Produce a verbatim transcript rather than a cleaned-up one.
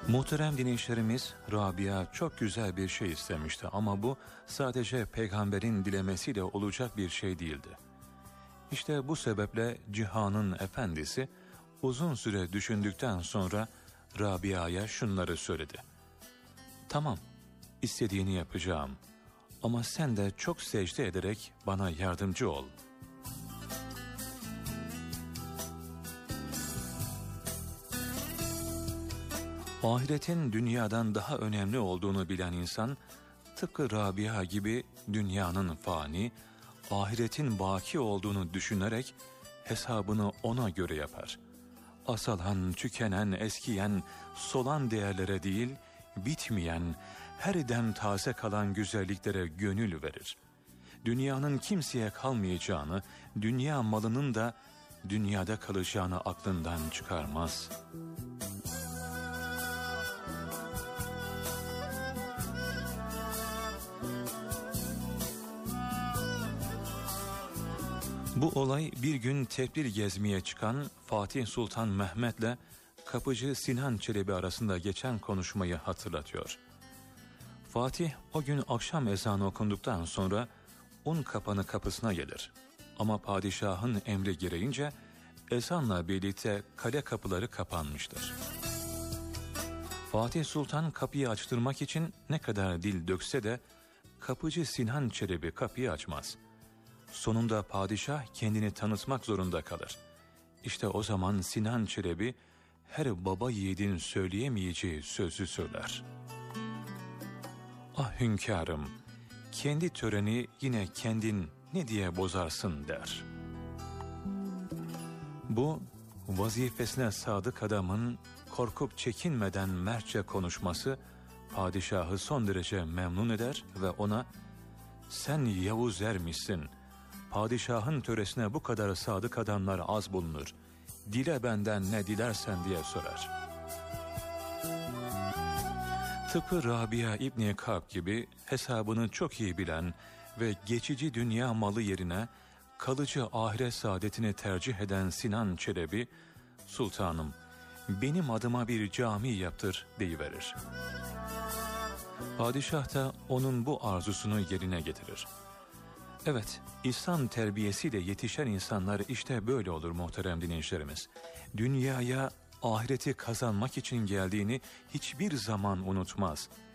Muhterem dinleyicilerimiz, Rabia çok güzel bir şey istemişti ama bu sadece peygamberin dilemesiyle olacak bir şey değildi. İşte bu sebeple cihanın efendisi uzun süre düşündükten sonra Rabia'ya şunları söyledi. Tamam, istediğini yapacağım ama sen de çok secde ederek bana yardımcı ol. Ahiretin dünyadan daha önemli olduğunu bilen insan, tıpkı Rabia gibi dünyanın fani, ahiretin baki olduğunu düşünerek hesabını ona göre yapar. Asalan, tükenen, eskiyen, solan değerlere değil, bitmeyen, her dem taze kalan güzelliklere gönül verir. Dünyanın kimseye kalmayacağını, dünya malının da dünyada kalacağını aklından çıkarmaz. Bu olay bir gün tebdil gezmeye çıkan Fatih Sultan Mehmet'le kapıcı Sinan Çelebi arasında geçen konuşmayı hatırlatıyor. Fatih o gün akşam ezanı okunduktan sonra un kapanı kapısına gelir. Ama padişahın emri gereğince ezanla birlikte kale kapıları kapanmıştır. Fatih Sultan kapıyı açtırmak için ne kadar dil dökse de kapıcı Sinan Çelebi kapıyı açmaz. Sonunda padişah kendini tanıtmak zorunda kalır. İşte o zaman Sinan Çelebi her baba yiğidin söyleyemeyeceği sözü söyler. Ah hünkârım, kendi töreni yine kendin ne diye bozarsın der. Bu vazifesine sadık adamın korkup çekinmeden mertçe konuşması padişahı son derece memnun eder ve ona sen Yavuz ermişsin, padişahın töresine bu kadar sadık adamlar az bulunur, dile benden ne dilersen diye sorar. Tıpkı Rabia İbni Ka'b gibi hesabını çok iyi bilen ve geçici dünya malı yerine kalıcı ahiret saadetini tercih eden Sinan Çelebi, sultanım benim adıma bir cami yaptır deyiverir. Padişah da onun bu arzusunu yerine getirir. Evet, İslam terbiyesiyle yetişen insanlar işte böyle olur muhterem dinleyicilerimiz. Dünyaya ahireti kazanmak için geldiğini hiçbir zaman unutmaz.